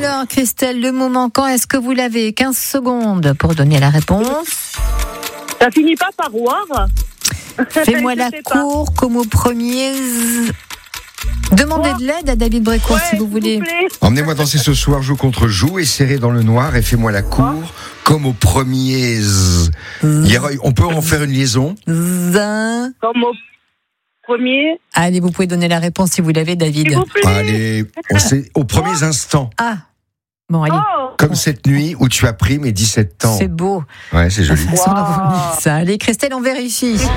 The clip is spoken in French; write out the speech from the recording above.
Alors, Christelle, le mot manquant, est-ce que vous l'avez? 15 secondes pour donner la réponse. Ça finit pas par voir. Fais-moi la cour comme au premier. Demandez de l'aide à David Brécourt si vous voulez. Emmenez-moi danser ce soir, joue contre joue, et serré dans le noir, et fais-moi la cour, comme au premier. On peut en faire une liaison. Comme au premier. Allez, vous pouvez donner la réponse si vous l'avez, David. S'il vous plaît. Allez, aux premiers instants. Ah, bon, allez. Comme cette nuit où tu as pris mes 17 ans. C'est beau. Ouais, c'est joli. Ça, allez, Christelle, on vérifie.